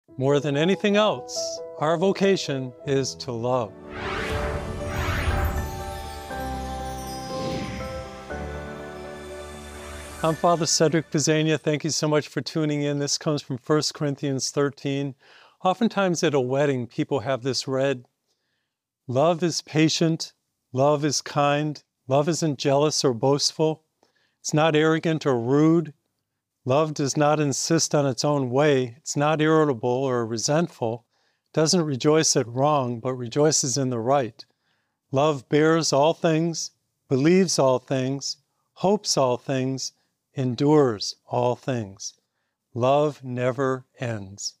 More than anything else, our vocation is to love. I'm Father Cedric Pisania. Thank you so much for tuning in. This comes from 1 Corinthians 13. Oftentimes at a wedding, people have this read: love is patient, love is kind, love isn't jealous or boastful, it's not arrogant or rude, love does not insist on its own way, it's not irritable or resentful, doesn't rejoice at wrong, but rejoices in the right. Love bears all things, believes all things, hopes all things, endures all things. Love never ends.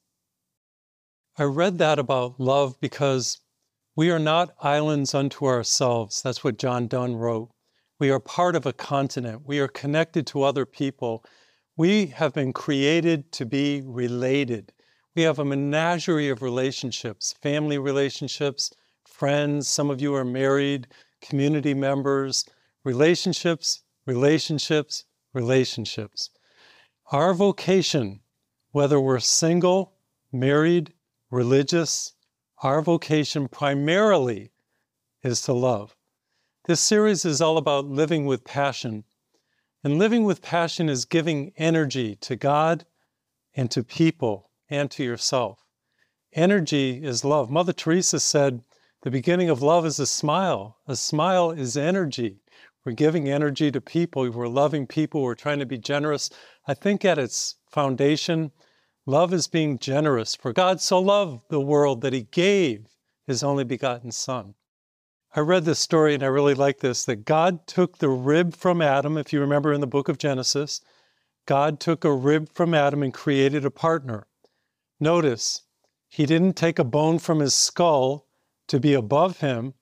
I read that about love because we are not islands unto ourselves. That's what John Donne wrote. We are part of a continent. We are connected to other people. We have been created to be related. We have a menagerie of relationships, family relationships, friends. Some of you are married, community members, relationships, relationships, relationships. Our vocation, whether we're single, married, religious, our vocation primarily is to love. This series is all about living with passion. And living with passion is giving energy to God and to people and to yourself. Energy is love. Mother Teresa said, the beginning of love is a smile. A smile is energy. We're giving energy to people. We're loving people. We're trying to be generous. I think at its foundation, love is being generous. For God so loved the world that he gave his only begotten Son. I read this story and I really like this, that God took the rib from Adam. If you remember in the book of Genesis, God took a rib from Adam and created a partner. Notice, he didn't take a bone from his skull to be above him.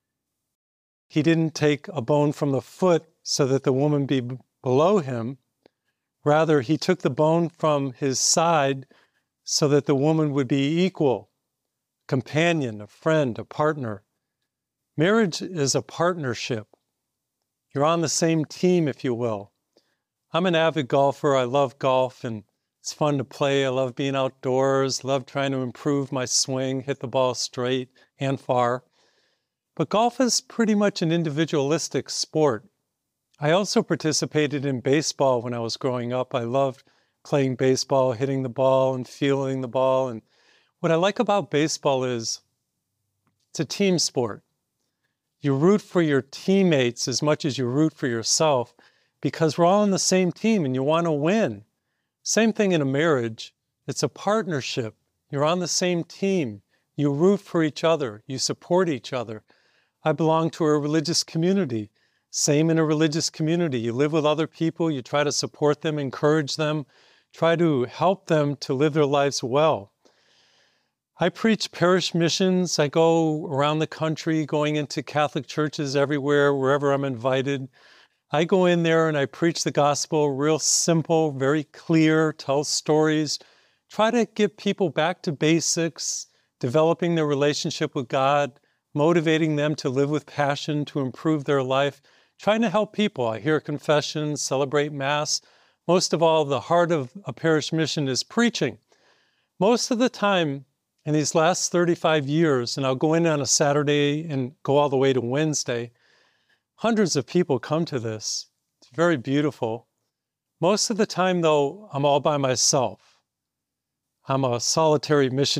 He didn't take a bone from the foot so that the woman be below him. Rather, he took the bone from his side so that the woman would be equal, companion, a friend, a partner. Marriage is a partnership. You're on the same team, if you will. I'm an avid golfer. I love golf, and it's fun to play. I love being outdoors, love trying to improve my swing, hit the ball straight and far. But golf is pretty much an individualistic sport. I also participated in baseball when I was growing up. I loved playing baseball, hitting the ball and feeling the ball. And what I like about baseball is it's a team sport. You root for your teammates as much as you root for yourself because we're all on the same team and you want to win. Same thing in a marriage. It's a partnership. You're on the same team. You root for each other. You support each other. I belong to a religious community. Same in a religious community. You live with other people. You try to support them, encourage them, try to help them to live their lives well. I preach parish missions. I go around the country, going into Catholic churches everywhere, wherever I'm invited. I go in there and I preach the gospel, real simple, very clear, tell stories, try to get people back to basics, developing their relationship with God, motivating them to live with passion, to improve their life, trying to help people. I hear confessions, celebrate Mass. Most of all, the heart of a parish mission is preaching. Most of the time, in these last 35 years, and I'll go in on a Saturday and go all the way to Wednesday, hundreds of people come to this. It's very beautiful. Most of the time, though, I'm all by myself. I'm a solitary missionary.